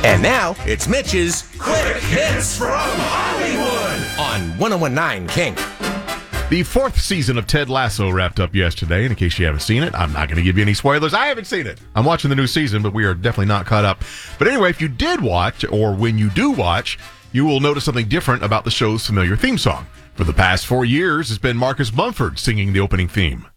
And now, it's Mitch's Quick Hits from Hollywood on 101.9 King. The fourth season of Ted Lasso wrapped up yesterday, and in case you haven't seen it, I'm not going to give you any spoilers. I haven't seen it. I'm watching the new season, but we are definitely not caught up. But anyway, if you did watch, or when you do watch, you will notice something different about the show's familiar theme song. For the past 4 years, it's been Marcus Mumford singing the opening theme.